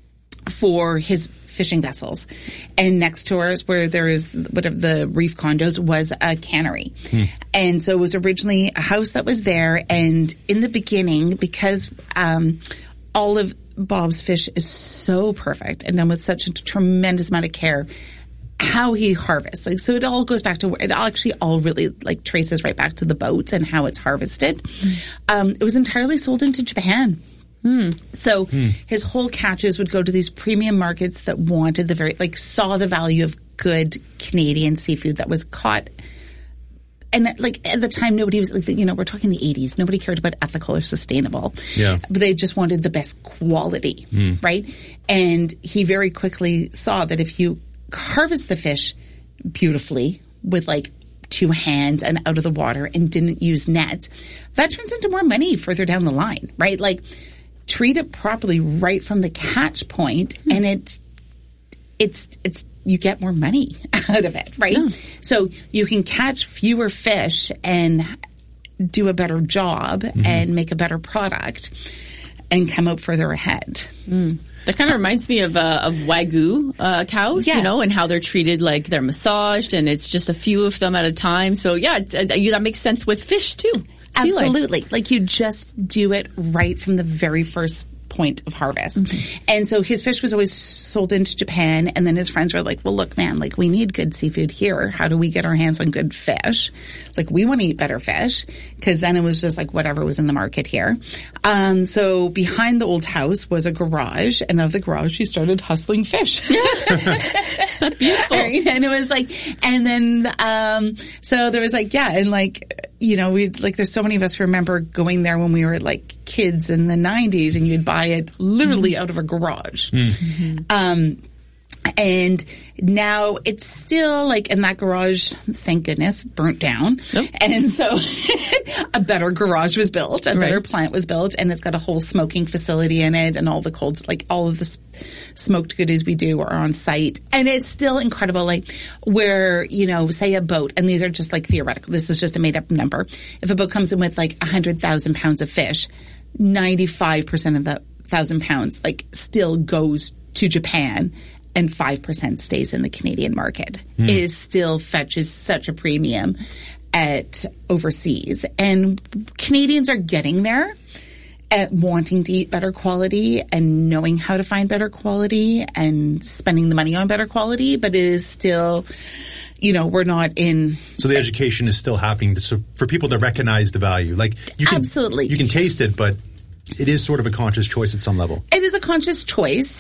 for his fishing vessels. And next to ours, where there is whatever the reef condos, was a cannery. And so it was originally a house that was there, and in the beginning, because all of Bob's fish is so perfect and done with such a tremendous amount of care, how he harvests. So it all goes back to, it actually all really traces right back to the boats and how it's harvested. It was entirely sold into Japan. So his whole catches would go to these premium markets that wanted saw the value of good Canadian seafood that was caught. And at the time, nobody was we're talking the 80s. Nobody cared about ethical or sustainable. Yeah. But they just wanted the best quality, right? And he very quickly saw that if you harvest the fish beautifully with 2 hands and out of the water and didn't use nets, that turns into more money further down the line, right? Treat it properly right from the catch point, and it's you get more money out of it, right? Yeah. So you can catch fewer fish and do a better job and make a better product and come out further ahead. That kind of reminds me of Wagyu cows, and how they're treated they're massaged, and it's just a few of them at a time. So yeah, that makes sense with fish too. Absolutely. You just do it right from the very first point of harvest. And so his fish was always sold into Japan, and then his friends were like, well, look, man, we need good seafood here. How do we get our hands on good fish? We want to eat better fish, because then it was just whatever was in the market here. So behind the old house was a garage, and out of the garage he started hustling fish. Beautiful. Right? And it was and then, so there was there's so many of us who remember going there when we were kids in the 90s, and you'd buy it literally out of a garage. And now it's still and that garage, thank goodness, burnt down. And so a better garage was built, a better plant was built, and it's got a whole smoking facility in it, and all the colds, all of the smoked goodies we do are on site. And it's still incredible, where, say a boat, and these are just theoretical, this is just a made up number. If a boat comes in with 100,000 pounds of fish, 95% of the 1,000 pounds still goes to Japan, and 5% stays in the Canadian market. It is still fetches such a premium at overseas. And Canadians are getting there at wanting to eat better quality and knowing how to find better quality and spending the money on better quality, but it is still, we're not in. So the education is still happening for people to recognize the value. Absolutely. You can taste it, but it is sort of a conscious choice at some level. It is a conscious choice.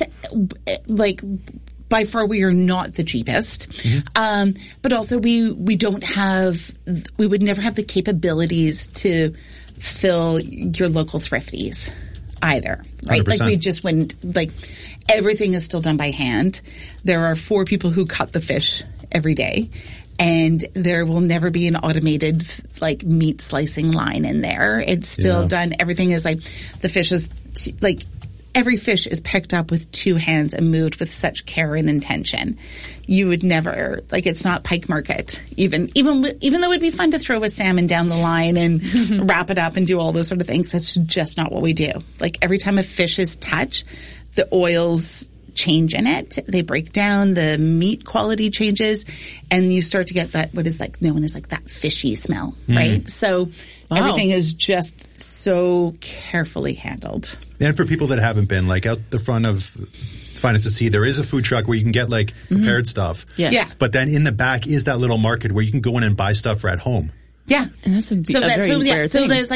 By far, we are not the cheapest. But also we don't have, we would never have the capabilities to fill your local thrifties either, right? 100%. We just wouldn't, everything is still done by hand. There are 4 people who cut the fish every day. And there will never be an automated, meat slicing line in there. It's still done. Everything is the fish is, every fish is picked up with 2 hands and moved with such care and intention. You would never, it's not Pike Market. Even though it'd be fun to throw a salmon down the line and wrap it up and do all those sort of things, that's just not what we do. Every time a fish is touched, the oils change in it. They break down, the meat quality changes, and you start to get that, what is known as that fishy smell, right? So everything is just so carefully handled. And for people that haven't been, out the front of Finest at Sea, there is a food truck where you can get prepared stuff. Yes. But then in the back is that little market where you can go in and buy stuff for at home. Yeah. And that's a very rare thing. So there's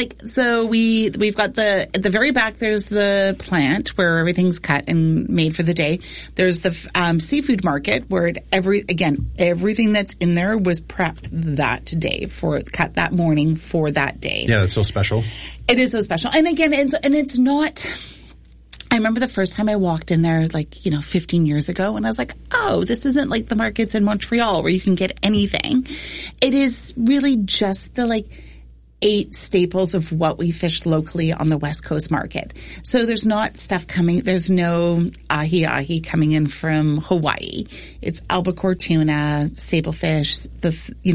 we've got at the very back, there's the plant where everything's cut and made for the day. There's the seafood market where everything that's in there was prepped that day cut that morning for that day. Yeah, that's so special. It is so special. And again, it's not, I remember the first time I walked in there 15 years ago, and I was like, oh, this isn't like the markets in Montreal where you can get anything. It is really just the 8 staples of what we fish locally on the West Coast market. So there's not stuff coming, there's no ahi-ahi coming in from Hawaii. It's albacore tuna, staple fish, the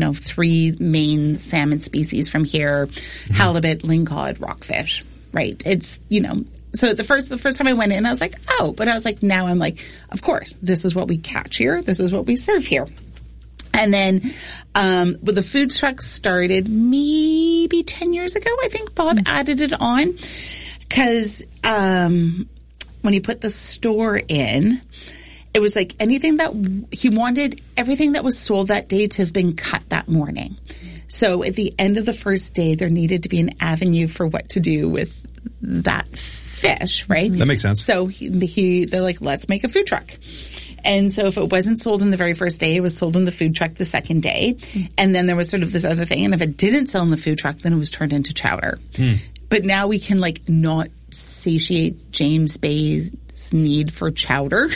3 main salmon species from here, halibut, lingcod, rockfish, right? It's, so the first time I went in, I was like, oh, but I was like, now I'm like, of course, this is what we catch here. This is what we serve here. And then, but the food truck started maybe 10 years ago. I think Bob added it on because, when he put the store in, it was like anything that he wanted, everything that was sold that day to have been cut that morning. So at the end of the first day, there needed to be an avenue for what to do with that fish, right? That makes sense. So they're like, let's make a food truck. And so if it wasn't sold in the very first day, it was sold in the food truck the second day. And then there was sort of this other thing. And if it didn't sell in the food truck, then it was turned into chowder. But now we can not satiate James Bay's need for chowder.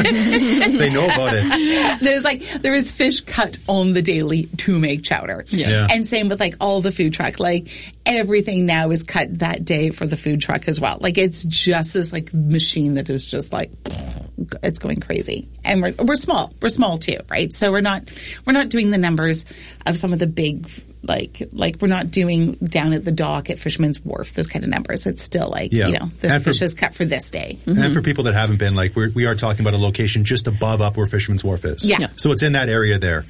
They know about it. There is fish cut on the daily to make chowder. Yeah. And same with all the food truck. Everything now is cut that day for the food truck as well. It's just this machine that is just it's going crazy. And we're small. We're small too, right? So we're not doing the numbers of some of the big we're not doing down at the dock at Fisherman's Wharf, those kind of numbers. It's still this fish is cut for this day. And for people that haven't been, we are talking about a location just above up where Fisherman's Wharf is. Yeah. So it's in that area there.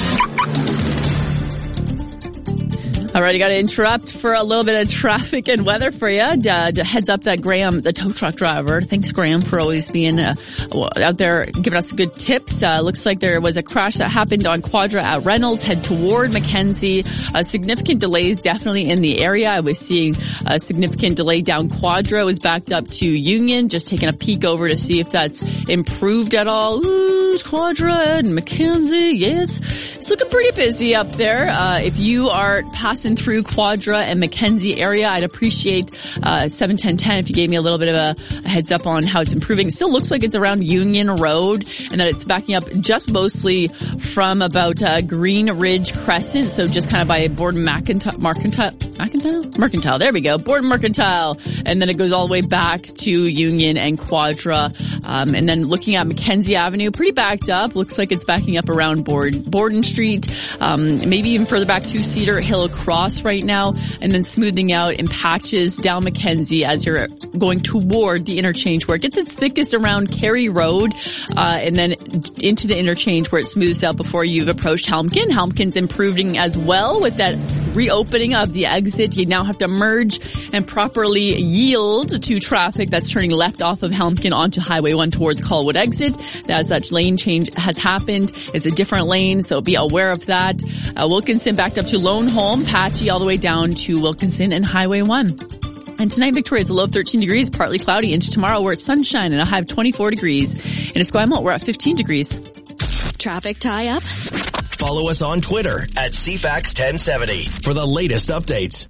All right, I got to interrupt for a little bit of traffic and weather for you. Heads up that Graham, the tow truck driver. Thanks, Graham, for always being out there giving us good tips. Looks like there was a crash that happened on Quadra at Reynolds. Head toward Mackenzie. Significant delays definitely in the area. I was seeing a significant delay down Quadra. It was backed up to Union. Just taking a peek over to see if that's improved at all. Ooh, Quadra and Mackenzie. Yes, it's looking pretty busy up there. If you are passing through Quadra and Mackenzie area, I'd appreciate 7-10-10 if you gave me a little bit of a heads up on how it's improving. It still looks like it's around Union Road and that it's backing up just mostly from about Green Ridge Crescent, so just kind of by Borden Mercantile. There we go, Borden Mercantile, and then it goes all the way back to Union and Quadra, and then looking at Mackenzie Avenue, pretty backed up. Looks like it's backing up around Borden Street, maybe even further back to Cedar Hill Cross right now, and then smoothing out in patches down Mackenzie as you're going toward the interchange where it gets its thickest around Cary Road, and then into the interchange where it smooths out before you've approached Helmken. Helmken's improving as well with that reopening of the exit. You now have to merge and properly yield to traffic that's turning left off of Helmken onto Highway 1 toward the Colwood exit. As such, lane change has happened. It's a different lane, so be aware of that. Wilkinson backed up to Lone Holm, patchy all the way down to Wilkinson and Highway 1. And tonight, Victoria, it's a low of 13 degrees, partly cloudy. Into tomorrow, we're at sunshine and a high of 24 degrees. In Esquimalt, we're at 15 degrees. Traffic tie-up? Follow us on Twitter at CFAX1070 for the latest updates.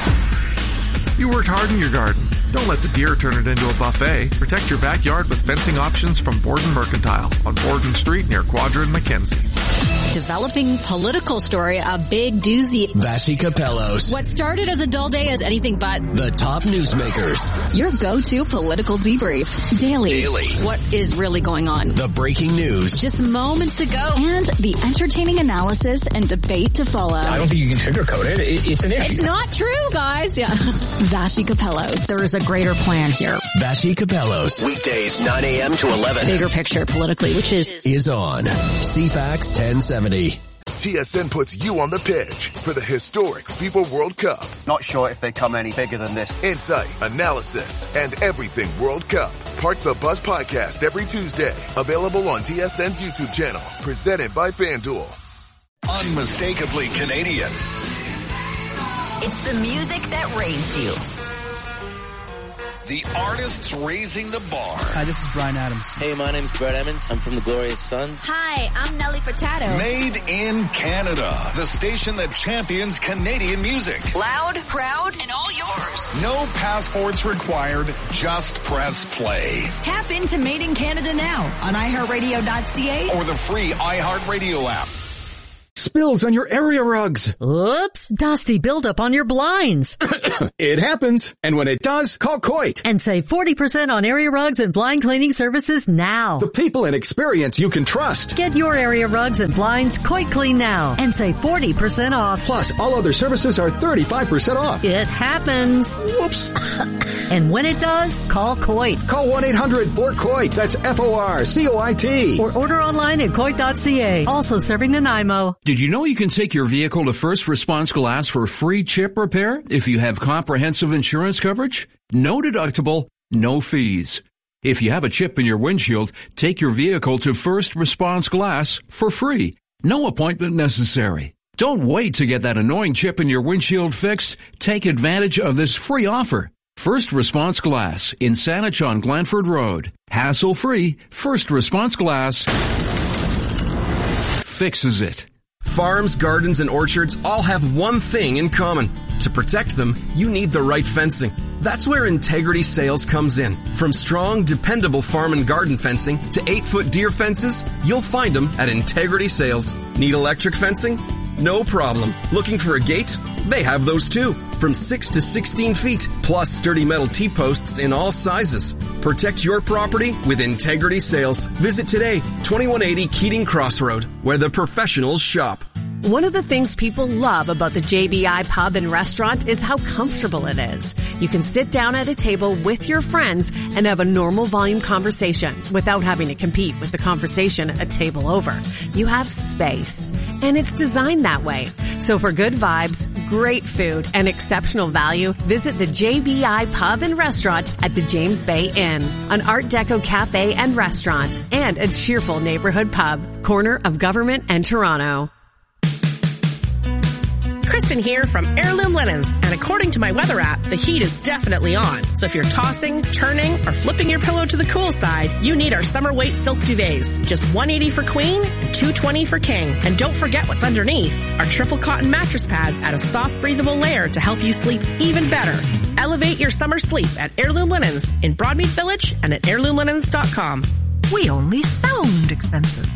You worked hard in your garden. Don't let the deer turn it into a buffet. Protect your backyard with fencing options from Borden Mercantile on Borden Street near Quadra and Mackenzie. Developing political story, a big doozy. Vassy Capellos. What started as a dull day is anything but the top newsmakers. Your go-to political debrief. Daily. What is really going on? The breaking news. Just moments ago. And the entertaining analysis and debate to follow. I don't think you can sugarcoat it. It's an issue. It's not true, guys. Yeah. Vassy Capellos. There is a greater plan here. Vassy Capellos. Weekdays 9 a.m. to 11. Bigger picture politically, which is on CFAX 1070. TSN puts you on the pitch for the historic FIFA World Cup. Not sure if they come any bigger than this. Insight, analysis, and everything World Cup. Park the Bus podcast every Tuesday. Available on TSN's YouTube channel. Presented by FanDuel. Unmistakably Canadian. It's the music that raised you. The artists raising the bar. Hi, this is Bryan Adams. Hey, my name's Brett Emmons. I'm from the Glorious Sons. Hi, I'm Nelly Furtado. Made in Canada. The station that champions Canadian music. Loud, proud, and all yours. No passports required. Just press play. Tap into Made in Canada now on iHeartRadio.ca or the free iHeartRadio app. Spills on your area rugs. Oops, dusty buildup on your blinds. It happens. And when it does, call Coit. And save 40% on area rugs and blind cleaning services now. The people and experience you can trust. Get your area rugs and blinds Coit Clean now and save 40% off. Plus, all other services are 35% off. It happens. Whoops. And when it does, call Coit. Call 1-800-4COIT. That's FORCOIT. Or order online at Coit.ca. Also serving Nanaimo. Did you know you can take your vehicle to First Response Glass for free chip repair if you have comprehensive insurance coverage? No deductible, no fees. If you have a chip in your windshield, take your vehicle to First Response Glass for free. No appointment necessary. Don't wait to get that annoying chip in your windshield fixed. Take advantage of this free offer. First Response Glass in Saanich on Glanford Road. Hassle-free, First Response Glass fixes it. Farms, gardens, and orchards all have one thing in common. To protect them, you need the right fencing. That's where Integrity Sales comes in. From strong, dependable farm and garden fencing to 8-foot deer fences, you'll find them at Integrity Sales. Need electric fencing? No problem. Looking for a gate? They have those too. From 6 to 16 feet, plus sturdy metal T-posts in all sizes. Protect your property with Integrity Sales. Visit today, 2180 Keating Crossroad, where the professionals shop. One of the things people love about the JBI Pub and Restaurant is how comfortable it is. You can sit down at a table with your friends and have a normal volume conversation without having to compete with the conversation a table over. You have space, and it's designed that way. So for good vibes, great food, and exceptional value, visit the JBI Pub and Restaurant at the James Bay Inn, an Art Deco cafe and restaurant, and a cheerful neighborhood pub, corner of Government and Toronto. Kristen here from Heirloom Linens, and according to my weather app, the heat is definitely on. So if you're tossing, turning, or flipping your pillow to the cool side, you need our summer weight silk duvets. Just $180 for queen and $220 for king. And don't forget what's underneath. Our triple cotton mattress pads add a soft, breathable layer to help you sleep even better. Elevate your summer sleep at Heirloom Linens in Broadmead Village and at heirloomlinens.com. We only sound expensive.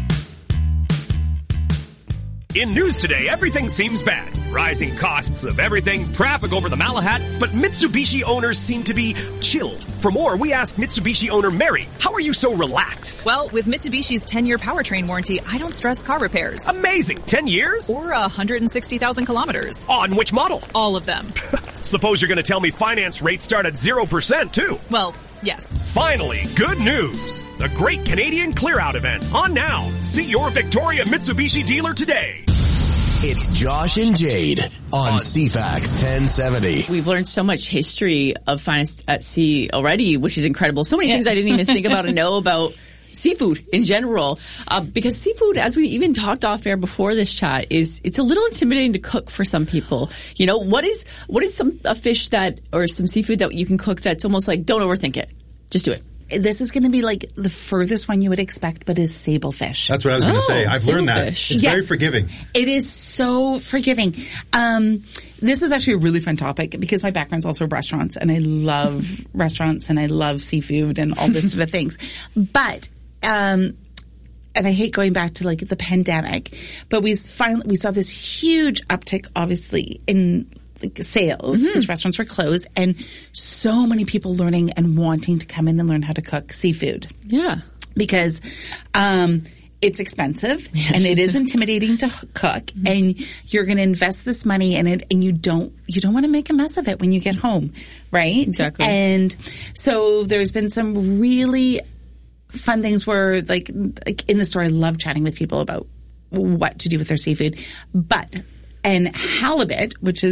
In news today, everything seems bad. Rising costs of everything, traffic over the Malahat, but Mitsubishi owners seem to be chill. For more, we asked Mitsubishi owner Mary, how are you so relaxed? Well, with Mitsubishi's 10-year powertrain warranty, I don't stress car repairs. Amazing! 10 years? Or 160,000 kilometers. On which model? All of them. Suppose you're going to tell me finance rates start at 0% too. Well, yes. Finally, good news. The Great Canadian Clear Out event on now. See your Victoria Mitsubishi dealer today. It's Josh and Jade on CFAX 1070. We've learned so much history of finance at sea already, which is incredible. So many things I didn't even think about and know about seafood in general. Because seafood, as we even talked off air before this chat, it's a little intimidating to cook for some people. You know, what is a fish that, or some seafood that you can cook that's almost like, don't overthink it. Just do it. This is going to be like the furthest one you would expect, but is sablefish. That's what I was going to say. I've learned that. It's very forgiving. It is so forgiving. This is actually a really fun topic because my background's also restaurants, and I love restaurants and I love seafood and all this sort of things. But, and I hate going back to like the pandemic, but we saw this huge uptick, obviously, in sales because restaurants were closed, and so many people learning and wanting to come in and learn how to cook seafood. Yeah. Because it's expensive and it is intimidating to cook, and you're going to invest this money in it, and you don't want to make a mess of it when you get home, right? Exactly. And so there's been some really fun things where like in the store, I love chatting with people about what to do with their seafood. And halibut, which is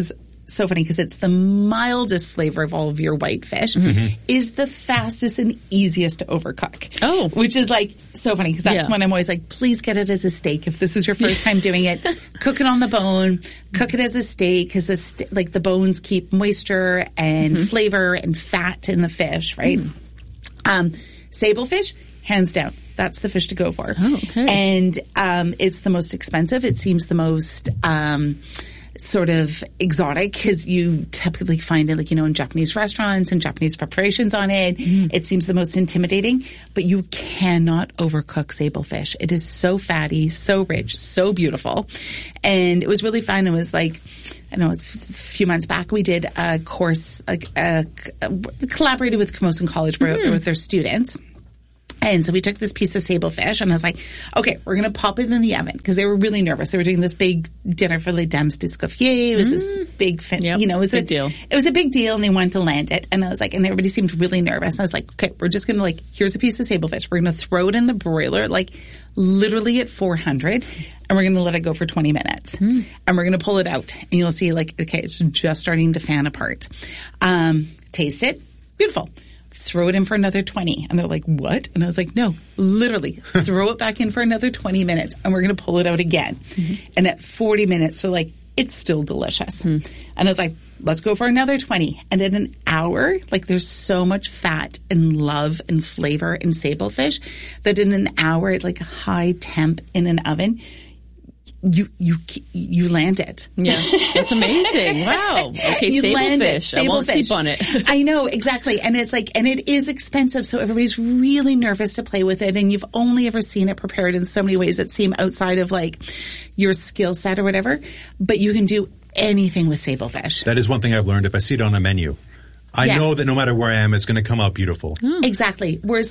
so funny because it's the mildest flavor of all of your white fish, is the fastest and easiest to overcook. Oh. Which is like so funny because that's when I'm always like, please get it as a steak. If this is your first time doing it, cook it on the bone, cook it as a steak because the bones keep moisture and flavor and fat in the fish, right? Sablefish, hands down. That's the fish to go for. Oh, okay. And it's the most expensive. It seems the most sort of exotic because you typically find it in Japanese restaurants and Japanese preparations on it. It seems the most intimidating, but you cannot overcook sablefish. It is so fatty, so rich, so beautiful. And it was really fun. It was like, I know, a few months back, we did a course, collaborated with Camosun College. We're out there with their students. And so we took this piece of sablefish and I was like, okay, we're going to pop it in the oven because they were really nervous. They were doing this big dinner for les dames d'Escoffier. It was this big, it was big deal. It was a big deal and they wanted to land it. And I was like, and everybody seemed really nervous. I was like, okay, we're just going to here's a piece of sablefish. We're going to throw it in the broiler, literally at 400 and we're going to let it go for 20 minutes. And we're going to pull it out and you'll see okay, it's just starting to fan apart. Taste it. Beautiful. Throw it in for another 20. And they're like, what? And I was like, no, literally throw it back in for another 20 minutes and we're going to pull it out again. And at 40 minutes, they're like, it's still delicious. And I was like, let's go for another 20. And in an hour, there's so much fat and love and flavor in sablefish that in an hour at a high temp in an oven, you land it. Yeah, that's amazing. Wow. Okay, sablefish. I won't sleep on it. I know, exactly. And it's and it is expensive, so everybody's really nervous to play with it, and you've only ever seen it prepared in so many ways that seem outside of your skill set or whatever, but you can do anything with sablefish. That is one thing I've learned. If I see it on a menu, I know that no matter where I am, it's going to come out beautiful. Exactly. Whereas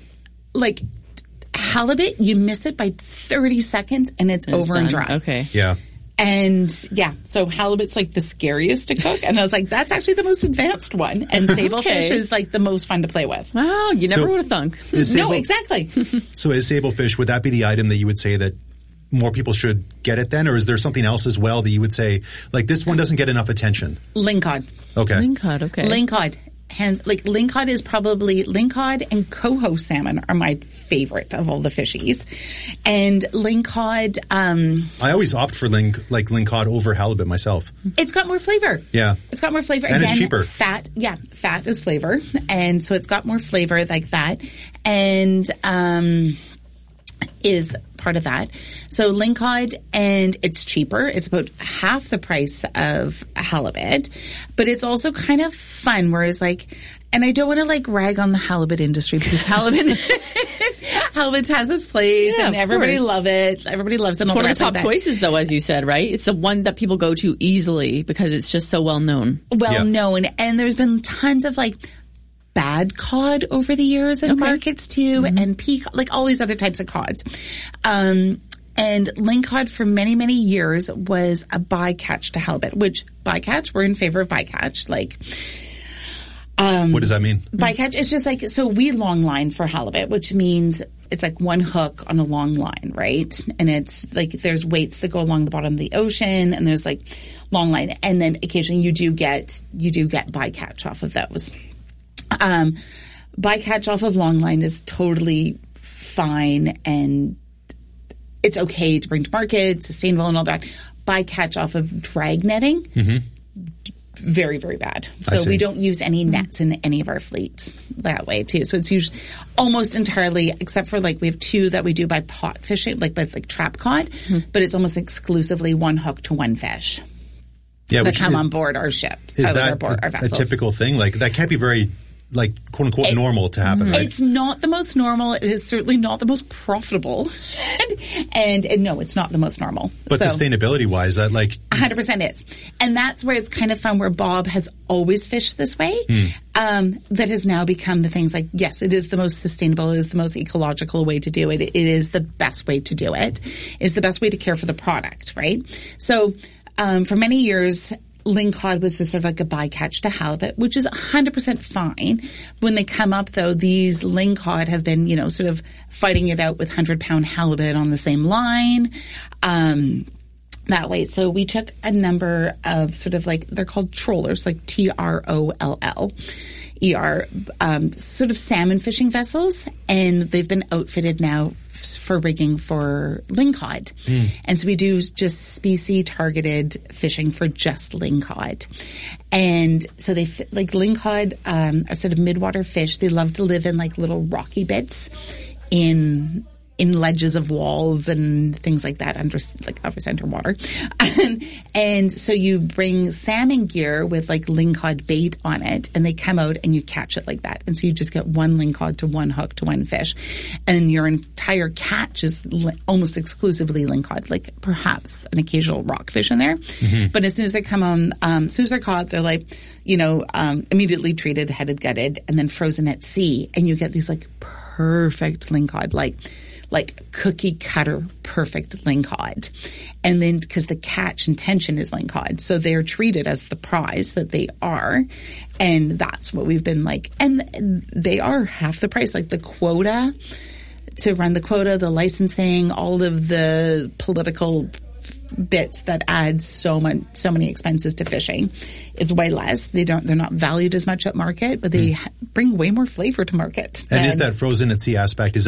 halibut, you miss it by 30 seconds and it's over done. and dry. Okay. Yeah. And so halibut's the scariest to cook. And I was like, that's actually the most advanced one. And sablefish is the most fun to play with. Wow, you never would have thunk. No, exactly. So is sablefish, would that be the item that you would say that more people should get it then? Or is there something else as well that you would say, this one doesn't get enough attention? Lingcod. Okay. Lingcod, okay. Lingcod. Lingcod is probably, lingcod and coho salmon are my favorite of all the fishies. And lingcod, I always opt for lingcod over halibut myself. It's got more flavor. Yeah. It's got more flavor. And it's cheaper. Fat is flavor. And so it's got more flavor like that. And, is part of that. So lingcod, and it's cheaper. It's about half the price of halibut, but it's also kind of fun. Whereas and I don't want to rag on the halibut industry because halibut has its place and everybody loves it. Everybody loves it. It's one of the top choices though, as you said, right? It's the one that people go to easily because it's just so well known. Known. And there's been tons of bad cod over the years in markets too, and peacock, all these other types of cods. And lingcod for many, many years was a bycatch to halibut, which bycatch, we're in favor of bycatch. What does that mean? Bycatch is just so we long line for halibut, which means it's one hook on a long line, right? And it's there's weights that go along the bottom of the ocean and there's long line. And then occasionally you do get bycatch off of those. Bycatch off of long line is totally fine and it's okay to bring to market, sustainable and all that. Bycatch off of drag netting, very, very bad. So we don't use any nets in any of our fleets that way too. So it's usually almost entirely, except for we have two that we do by pot fishing, with trap cod, but it's almost exclusively one hook to one fish. Yeah, that come on board our ship. Is that a typical thing? That can't be very quote unquote normal to happen, right? It's not the most normal. It is certainly not the most profitable. and no, it's not the most normal. But sustainability wise, that 100% is. And that's where it's kind of fun where Bob has always fished this way. That has now become the things yes, it is the most sustainable, it is the most ecological way to do it. It is the best way to do it. It's the best way to care for the product, right? So, for many years, lingcod was just sort of a bycatch to halibut, which is 100% fine. When they come up, though, these lingcod have been, sort of fighting it out with 100-pound halibut on the same line. that way. So we took a number of sort of like, they're called trollers, like TROLLER, sort of salmon fishing vessels, and they've been outfitted now for rigging for lingcod. And so we do just species targeted fishing for just lingcod. And so they, like lingcod, are sort of midwater fish. They love to live in like little rocky bits in ledges of walls and things like that under center water. And so you bring salmon gear with like lingcod bait on it, and they come out and you catch it like that. And so you just get one lingcod to one hook to one fish. And your entire catch is almost exclusively lingcod, like perhaps an occasional rockfish in there. But as soon as they come on, as soon as they're caught, they're like, immediately treated, headed, gutted, and then frozen at sea. And you get these like perfect lingcod, like cookie cutter perfect lingcod. And then because the catch intention is lingcod, so they're treated as the prize that they are. And that's what we've been like. And they are half the price, like the quota, to run the quota, the licensing, all of the political bits that add so many expenses to fishing. It's way less. They're not valued as much at market, but they bring way more flavor to market. And is that frozen at sea aspect, is